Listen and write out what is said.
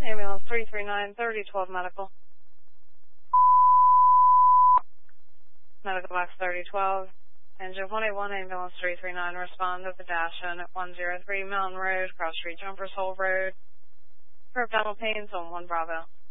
Ambulance 339, 3012 medical. Medical box 3012. Engine 181, ambulance 339, respond to the dash in at 103 Mountain Road, Cross Street, Jumpers Hole Road. For abdominal pains on 1 Bravo.